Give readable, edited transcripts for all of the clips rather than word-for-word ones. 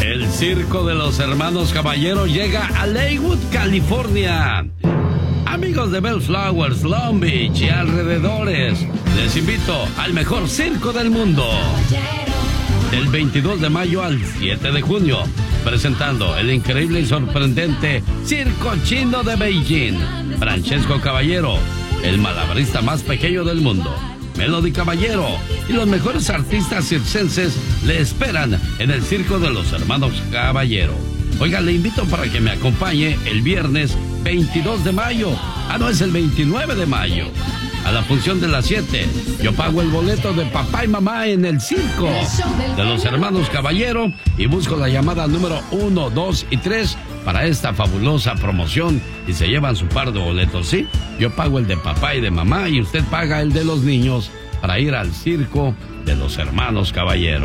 El circo de los hermanos Caballero llega a Lakewood, California. Amigos de Bellflowers, Long Beach y alrededores, les invito al mejor circo del mundo. Del 22 de mayo al 7 de junio, presentando el increíble y sorprendente Circo Chino de Beijing. Francesco Caballero, el malabarista más pequeño del mundo, Melody Caballero y los mejores artistas circenses le esperan en el circo de los hermanos Caballero. Oiga, le invito para que me acompañe el viernes 22 de mayo. No, es el 29 de mayo. A la función de las 7. Yo pago el boleto de papá y mamá en el circo de los hermanos Caballero y busco la llamada número 1, 2 y 3 para esta fabulosa promoción y se llevan su par de boletos, ¿sí? Yo pago el de papá y de mamá y usted paga el de los niños para ir al circo de los hermanos Caballero.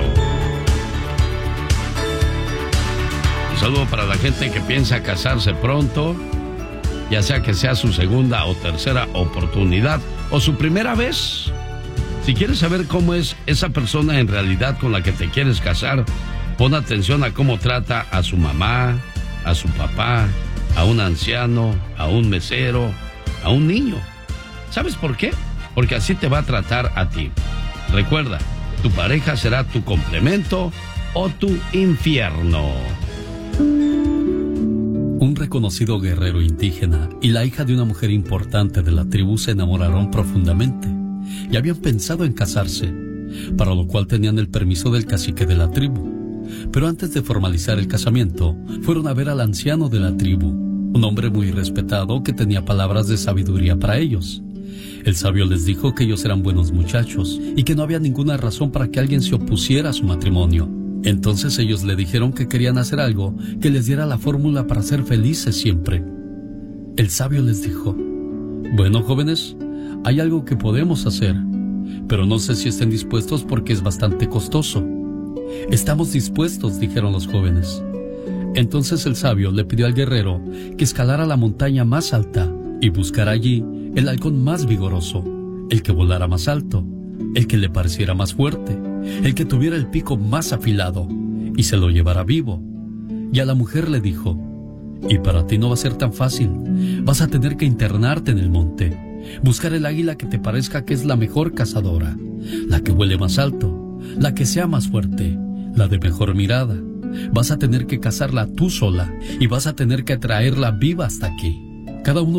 Un saludo para la gente que piensa casarse pronto, ya sea que sea su segunda o tercera oportunidad o su primera vez. Si quieres saber cómo es esa persona en realidad con la que te quieres casar, pon atención a cómo trata a su mamá, a su papá, a un anciano, a un mesero, a un niño. ¿Sabes por qué? Porque así te va a tratar a ti. Recuerda, tu pareja será tu complemento o tu infierno. Un reconocido guerrero indígena y la hija de una mujer importante de la tribu se enamoraron profundamente y habían pensado en casarse, para lo cual tenían el permiso del cacique de la tribu. Pero antes de formalizar el casamiento, fueron a ver al anciano de la tribu, un hombre muy respetado que tenía palabras de sabiduría para ellos. El sabio les dijo que ellos eran buenos muchachos y que no había ninguna razón para que alguien se opusiera a su matrimonio. Entonces ellos le dijeron que querían hacer algo que les diera la fórmula para ser felices siempre. El sabio les dijo: bueno, jóvenes, hay algo que podemos hacer, pero no sé si estén dispuestos porque es bastante costoso. Estamos dispuestos, dijeron los jóvenes. Entonces el sabio le pidió al guerrero que escalara la montaña más alta y buscara allí el halcón más vigoroso, el que volara más alto, el que le pareciera más fuerte, el que tuviera el pico más afilado, y se lo llevara vivo. Y a la mujer le dijo: y para ti no va a ser tan fácil, vas a tener que internarte en el monte, buscar el águila que te parezca que es la mejor cazadora, la que vuele más alto, la que sea más fuerte, la de mejor mirada. Vas a tener que cazarla tú sola y vas a tener que traerla viva hasta aquí. Cada uno